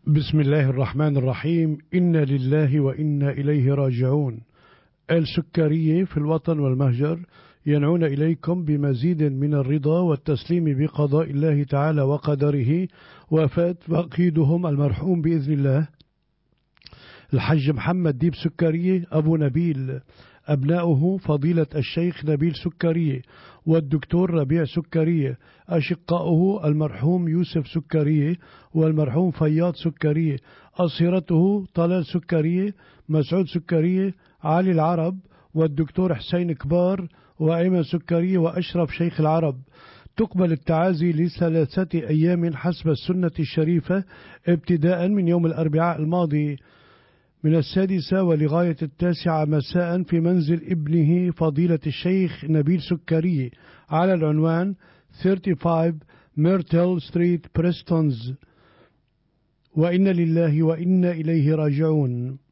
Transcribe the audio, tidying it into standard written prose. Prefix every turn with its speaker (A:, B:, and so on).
A: بسم الله الرحمن الرحيم. إنا لله وإنا إليه راجعون. السكرية في الوطن والمهجر ينعون إليكم بمزيد من الرضا والتسليم بقضاء الله تعالى وقدره. وفاة فقيدهم المرحوم بإذن الله الحج محمد ديب سكرية أبو نبيل، أبناؤه فضيلة الشيخ نبيل سكرية والدكتور ربيع سكرية، أشقاؤه المرحوم يوسف سكرية والمرحوم فياض سكرية، أصهرته طلال سكرية، مسعود سكرية، علي العرب والدكتور حسين كبار وأيمن سكرية وأشرف شيخ العرب. تقبل التعازي ل3 أيام حسب السنة الشريفة ابتداء من يوم الأربعاء الماضي من 6 ولغاية 9 مساء في منزل ابنه فضيلة الشيخ نبيل سكرية على العنوان 35 ميرتل ستريت بريستونز. وإنا لله وإنا إليه راجعون.